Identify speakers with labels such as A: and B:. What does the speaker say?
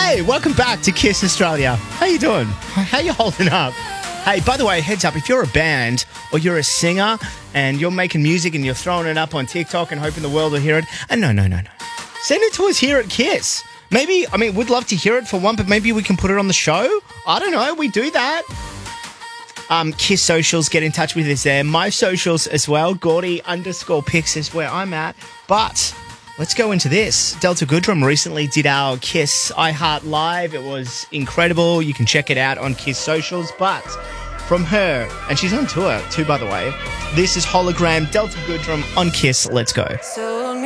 A: Hey, welcome back to Kiss Australia. How you doing? How you holding up? Hey, by the way, heads up, if you're a band or you're a singer and you're making music and you're throwing it up on TikTok and hoping the world will hear it, and no. Send it to us here at Kiss. Maybe, we'd love to hear it for one, but maybe we can put it on the show. I don't know, we do that. Kiss socials, get in touch with us there. My socials as well, Gordy_Pix is where I'm at. But let's go into this. Delta Goodrum recently did our Kiss iHeart Live. It was incredible. You can check it out on Kiss socials. But from her, and she's on tour too, by the way, this is Hologram, Delta Goodrum on Kiss. Let's go.